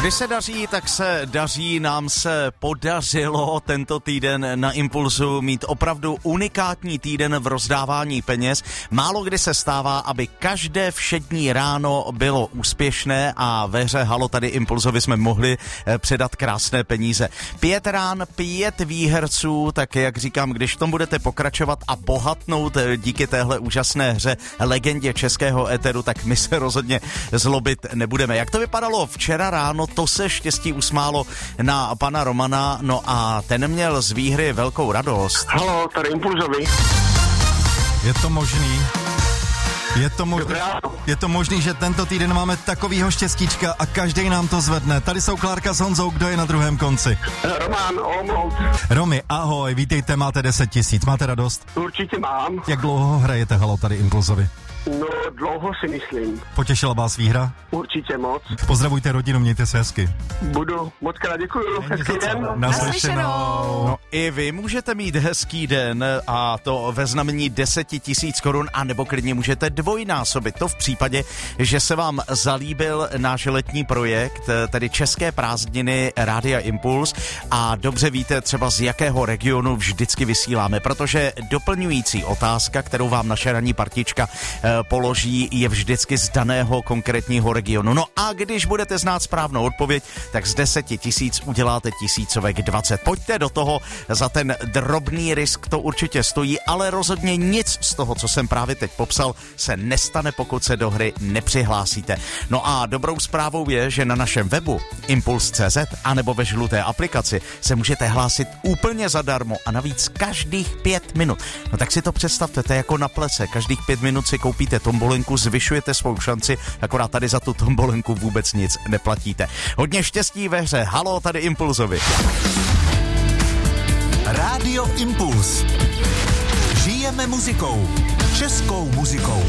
Když se daří, tak se daří. Nám se podařilo tento týden na Impulzu mít opravdu unikátní týden v rozdávání peněz. Málo kdy se stává, aby každé všední ráno bylo úspěšné a ve hře Halo tady Impulzovi jsme mohli předat krásné peníze. 5 rán, 5 výherců, tak jak říkám, když v tom budete pokračovat a bohatnout díky téhle úžasné hře, legendě českého éteru, tak my se rozhodně zlobit nebudeme. Jak to vypadalo včera ráno, to se štěstí usmálo na pana Romana, no a ten měl z výhry velkou radost. Halo, tady Impulzovi. Je to možný? Je to možný, že tento týden máme takovýho štěstíčka a každý nám to zvedne. Tady jsou Klárka s Honzou, kdo je na druhém konci? Roman, Olomouc. Romy, ahoj, vítejte, máte 10 000, máte radost? Určitě mám. Jak dlouho hrajete Halo tady Impulzovi? No, dlouho si myslím. Potěšila vás výhra? Určitě moc. Pozdravujte rodinu, mějte se hezky. Budu, moc krát děkuju. Hezký den. Naslyšenou. No i vy můžete mít hezký den a to ve znamení 10 000 korun, a nebo klidně můžete dvojnásobit. To v případě, že se vám zalíbil náš letní projekt, tedy České prázdniny Rádia Impuls, a dobře víte třeba z jakého regionu vždycky vysíláme, protože doplňující otázka, kterou vám naše ranní partička položí, je vždycky z daného konkrétního regionu. No a když budete znát správnou odpověď, tak z 10 000 uděláte tisícovek 20. Pojďte do toho, za ten drobný risk to určitě stojí, ale rozhodně nic z toho, co jsem právě teď popsal, se nestane, pokud se do hry nepřihlásíte. No a dobrou zprávou je, že na našem webu Impuls.cz anebo ve žluté aplikaci se můžete hlásit úplně zadarmo a navíc každých 5 minut. No tak si to představte, to je jako na plece. Každých 5 minut si koupíte tombolenku, zvyšujete svou šanci, akorát tady za tu tombolenku vůbec nic neplatíte. Hodně štěstí ve hře Halo tady Impulzovi. Rádio Impuls. Žijeme muzikou. Českou muzikou.